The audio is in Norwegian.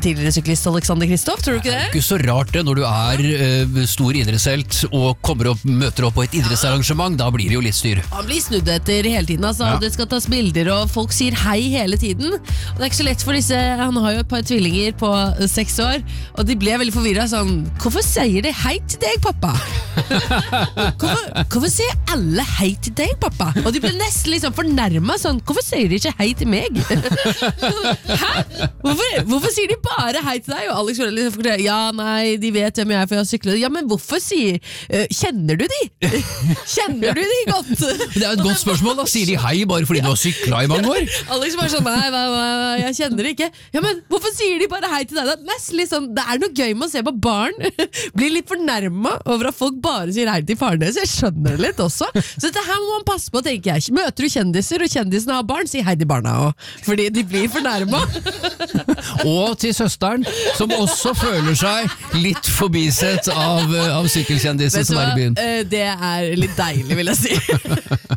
tidligere syklist Alexander Kristoff, tror du ikke det? Det er ikke så rart det når du stor idrettshelt og møter opp på et idrettsarrangement, da blir det jo litt styr. Han blir snudd etter hele tiden, altså. Det skal tas bilder, og folk sier hei hele tiden. Og det er ikke så lett for disse, han har jo et par tvillinger på 6 år, og de ble veldig forvirret, sånn, hvorfor sier de hei til deg, pappa? Hvorfor sier alle hei til deg, pappa? Og de ble nesten liksom fornærmet, sånn, hvorfor sier de ikke hei til meg? Hæ? Hvorfor sier de bare hei til deg? Og Alex liksom forklarer, ja, nei, de vet hvem jeg er for jeg har syklet. Ja, men hvorfor kjenner du de? Kjenner du de godt? Det er et godt spørsmål da, sier de hei bare fordi du har syklet i mange år? Alex bare sånn, nei, jeg kjenner det ikke. Ja, men hvorfor sier de bare hei til deg? Det er noe gøy med å se på barn bli litt fornærmet over at folk bare sier hei til faren deres. Jeg skjønner det litt også. Så dette her må man passe på, tenker jeg. Møter du kjendiser, og kjendisene har barn, si hei til barna også, fordi de blir fornærmet. Og til søsteren, som også føler seg litt forbisett av sykelkjendiser som er i byen. Det er litt deilig, vil jeg si.